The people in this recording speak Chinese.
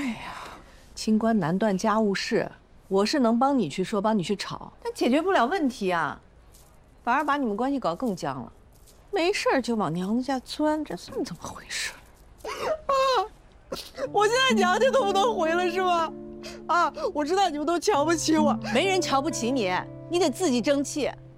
哎呀，清官难断家务事，我是能帮你去说，帮你去吵，但解决不了问题啊，反而把你们关系搞更僵了。没事就往娘家钻，这算怎么回事？ 我现在娘家都不能回了是吗？啊，我知道你们都瞧不起我， 没人瞧不起你，你得自己争气。